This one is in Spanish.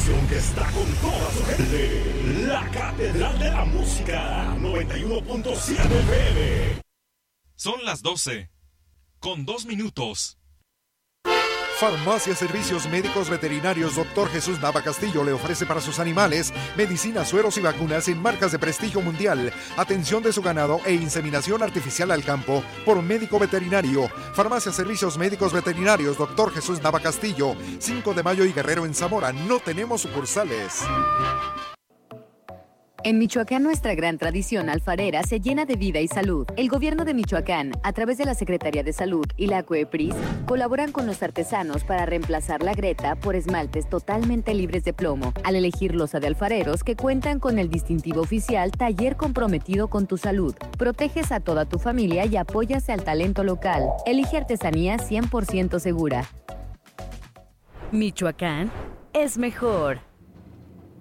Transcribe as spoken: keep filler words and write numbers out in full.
estación que está con toda su gente. La Catedral de la Música, noventa y uno punto siete F M. Son las doce, con dos minutos. Farmacia Servicios Médicos Veterinarios Doctor Jesús Nava Castillo le ofrece para sus animales medicinas, sueros y vacunas en marcas de prestigio mundial, atención de su ganado e inseminación artificial al campo por médico veterinario. Farmacia Servicios Médicos Veterinarios Doctor Jesús Nava Castillo, cinco de mayo y Guerrero en Zamora. No tenemos sucursales. En Michoacán, nuestra gran tradición alfarera se llena de vida y salud. El gobierno de Michoacán, a través de la Secretaría de Salud y la COEPRIS, colaboran con los artesanos para reemplazar la greta por esmaltes totalmente libres de plomo, al elegir loza de alfareros que cuentan con el distintivo oficial Taller Comprometido con tu Salud. Proteges a toda tu familia y apoyas al talento local. Elige artesanía cien por ciento segura. Michoacán es mejor.